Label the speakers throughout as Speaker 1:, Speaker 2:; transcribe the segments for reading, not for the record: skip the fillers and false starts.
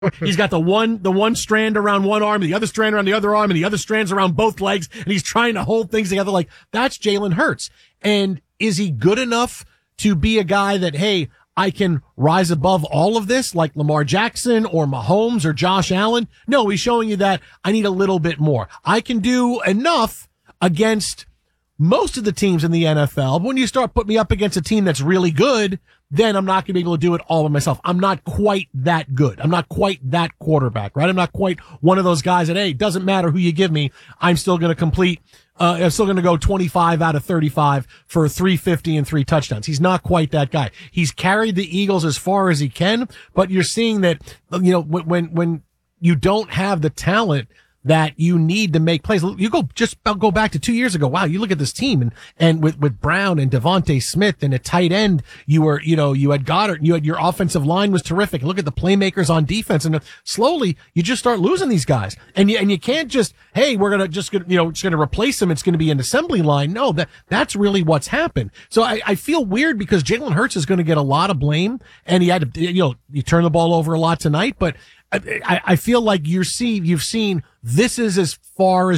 Speaker 1: He's got the one strand around one arm, the other strand around the other arm, and the other strands around both legs, and he's trying to hold things together. Like, that's Jalen Hurts. And is he good enough to be a guy that, hey, I can rise above all of this like Lamar Jackson or Mahomes or Josh Allen? No, he's showing you that I need a little bit more. I can do enough against most of the teams in the NFL. But when you start putting me up against a team that's really good, then I'm not going to be able to do it all by myself. I'm not quite that good. I'm not quite that quarterback, right? I'm not quite one of those guys that, hey, it doesn't matter who you give me. I'm still going to complete. I'm still going to go 25 out of 35 for 350 and 3 touchdowns. He's not quite that guy. He's carried the Eagles as far as he can, but you're seeing that, you know, when you don't have the talent that you need to make plays. You go back to 2 years ago. Wow, you look at this team and with Brown and Devontae Smith and a tight end, you had Goddard, you had your offensive line was terrific. Look at the playmakers on defense, and slowly you just start losing these guys. And you can't just, hey, we're gonna replace them. It's gonna be an assembly line. No, that's really what's happened. So I feel weird because Jalen Hurts is gonna get a lot of blame, and he had to, you turn the ball over a lot tonight, but I feel like you've seen this is how far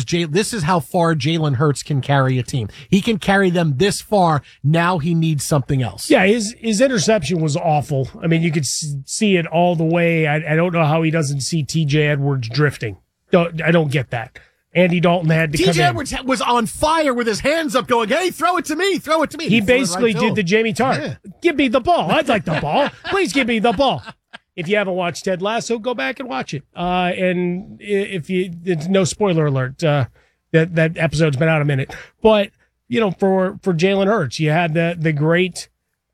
Speaker 1: Jalen Hurts can carry a team. He can carry them this far. Now he needs something else.
Speaker 2: Yeah, his interception was awful. I mean, you could see it all the way. I don't know how he doesn't see T.J. Edwards drifting. I don't get that. Andy Dalton had to come in.
Speaker 1: T.J. Edwards was on fire with his hands up going, hey, throw it to me.
Speaker 2: He basically did the Jamie Tartt. Yeah. Give me the ball. I'd like the ball. Please give me the ball. If you haven't watched Ted Lasso, go back and watch it. And it's no spoiler alert. That episode's been out a minute. But, for Jalen Hurts, you had the great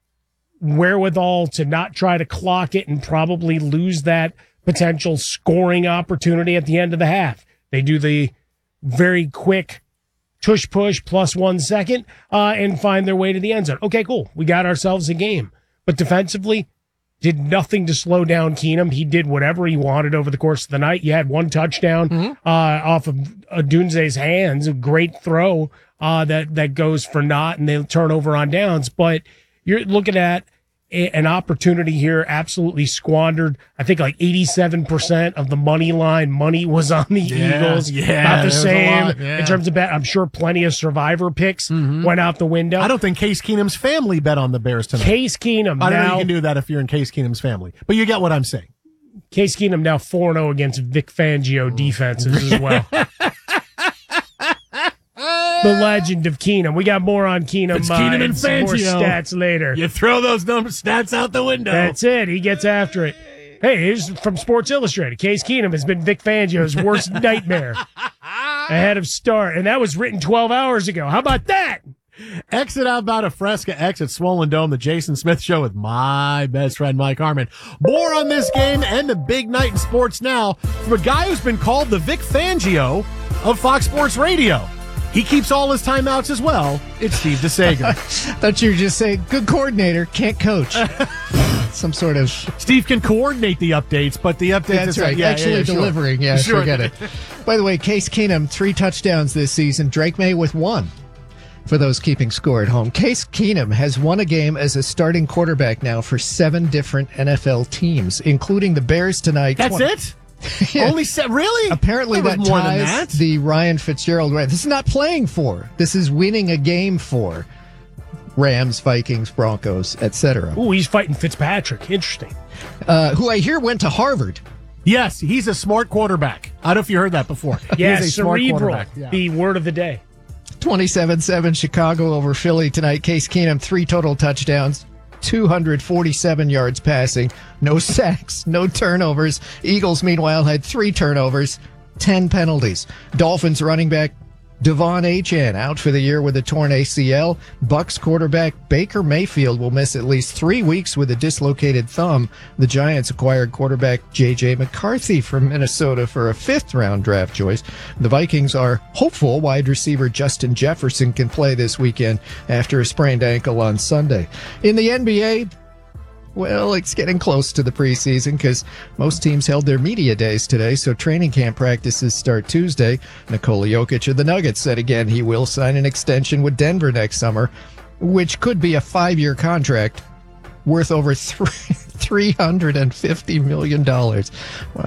Speaker 2: wherewithal to not try to clock it and probably lose that potential scoring opportunity at the end of the half. They do the very quick tush push plus 1 second, and find their way to the end zone. Okay, cool. We got ourselves a game. But defensively, did nothing to slow down Keenum. He did whatever he wanted over the course of the night. You had one touchdown off of Odunze's hands, a great throw that goes for naught, and they turn over on downs. But you're looking at an opportunity here absolutely squandered. I think like 87% of the money line money was on the Eagles.
Speaker 1: Yeah,
Speaker 2: not the same in terms of bet. I'm sure plenty of survivor picks went out the window.
Speaker 1: I don't think Case Keenum's family bet on the Bears tonight.
Speaker 2: Case Keenum.
Speaker 1: I don't know you can do that if you're in Case Keenum's family, but you get what I'm saying.
Speaker 2: Case Keenum now 4-0 against Vic Fangio defenses as well. The legend of Keenum. We got more on Keenum.
Speaker 1: It's Keenum and Fangio.
Speaker 2: More stats later.
Speaker 1: You throw those stats out the window.
Speaker 2: That's it. He gets after it. Hey, here's from Sports Illustrated. Case Keenum has been Vic Fangio's worst nightmare ahead of start, and that was written 12 hours ago. How about that?
Speaker 1: Exit out about a Fresca, exit Swollen Dome, the Jason Smith Show with my best friend Mike Harmon. More on this game and the big night in sports now from a guy who's been called the Vic Fangio of Fox Sports Radio. He keeps all his timeouts as well. It's Steve DeSager.
Speaker 3: Thought you were just saying, good coordinator, can't coach. Some sort of...
Speaker 1: Steve can coordinate the updates, but the updates...
Speaker 3: That's right. Actually delivering, sure. Forget it. By the way, Case Keenum, 3 touchdowns this season. Drake May with 1. For those keeping score at home. Case Keenum has won a game as a starting quarterback now for 7 different NFL teams, including the Bears tonight.
Speaker 1: That's it? Yeah. Only set, really?
Speaker 3: Apparently that
Speaker 1: more
Speaker 3: ties
Speaker 1: than that.
Speaker 3: The Ryan Fitzgerald. This is not playing for. This is winning a game for Rams, Vikings, Broncos, etc.
Speaker 2: Ooh, he's fighting Fitzpatrick. Interesting.
Speaker 3: Who I hear went to Harvard.
Speaker 1: Yes, he's a smart quarterback. I don't know if you heard that before.
Speaker 2: Yeah, cerebral. Yeah. The word of the day.
Speaker 3: 27-7 Chicago over Philly tonight. Case Keenum, 3 total touchdowns. 247 yards passing, no sacks, no turnovers. Eagles, meanwhile, had 3 turnovers, 10 penalties. Dolphins running back Devon Achane out for the year with a torn ACL. Bucks quarterback Baker Mayfield will miss at least 3 weeks with a dislocated thumb. The Giants acquired quarterback J.J. McCarthy from Minnesota for a 5th-round draft choice. The Vikings are hopeful wide receiver Justin Jefferson can play this weekend after a sprained ankle on Sunday. In the NBA, well, it's getting close to the preseason because most teams held their media days today, so training camp practices start Tuesday. Nikola Jokic of the Nuggets said again he will sign an extension with Denver next summer, which could be a 5-year contract. worth over $350 million.